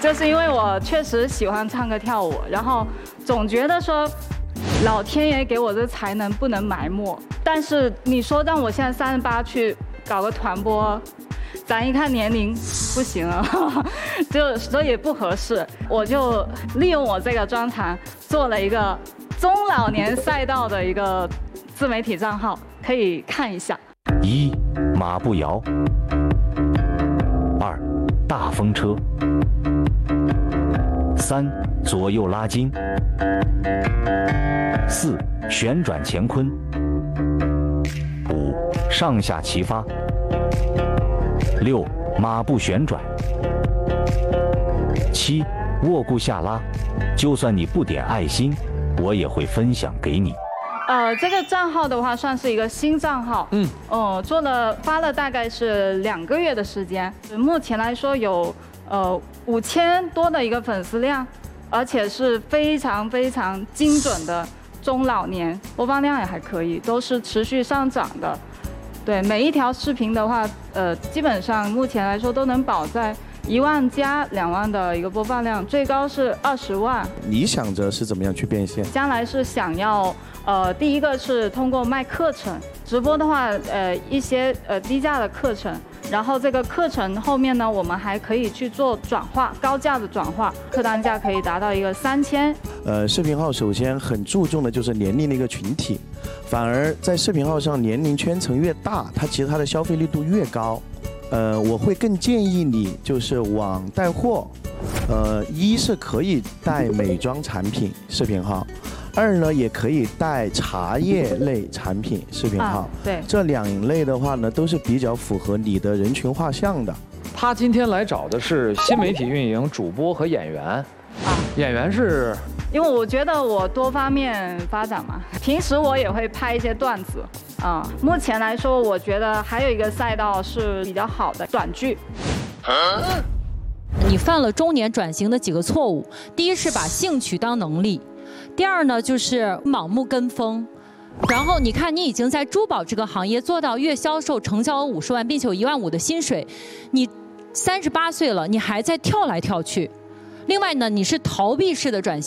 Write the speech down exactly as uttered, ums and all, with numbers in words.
就是因为我确实喜欢唱歌跳舞，然后总觉得说，老天爷给我的才能不能埋没。但是你说让我现在三十八去搞个团播，咱一看年龄不行了，就所以不合适。我就利用我这个专长做了一个中老年赛道的一个自媒体账号，可以看一下。 一马步摇，二大风车，三左右拉筋，四旋转乾坤，五上下齐发，六马步旋转，七卧固下拉。就算你不点爱心，我也会分享给你。 呃，这个账号的话算是一个新账号，嗯，哦、呃，做了发了大概是两个月的时间，目前来说有呃五千多的一个粉丝量，而且是非常非常精准的中老年，播放量也还可以，都是持续上涨的。对，每一条视频的话，呃，基本上目前来说都能保在一万加两万的一个播放量，最高是二十万。 你想着是怎么样去变现？ 将来是想要。呃，第一个是通过卖课程，直播的话，呃，一些呃低价的课程，然后这个课程后面呢，我们还可以去做转化，高价的转化，客单价可以达到一个三千。 呃，视频号首先很注重的就是年龄的一个群体，反而在视频号上年龄圈层越大，它其实它的消费力度越高。呃，我会更建议你就是往带货，呃，一是可以带美妆产品视频号。二呢，也可以带茶叶类产品视频号、啊， 对， 这两类的话呢，都是比较符合你的人群画像的。 他今天来找的是新媒体运营、主播和演员，啊，演员是， 因为我觉得我多方面发展嘛，平时我也会拍一些段子，啊，目前来说，我觉得还有一个赛道是比较好的短剧。 啊、你犯了中年转型的几个错误，第一是把兴趣当能力。第二呢，就是盲目跟风，然后你看，你已经在珠宝这个行业做到月销售成交额五十万，并且有一万五的薪水，你三十八岁了，你还在跳来跳去。另外呢，你是逃避式的转型。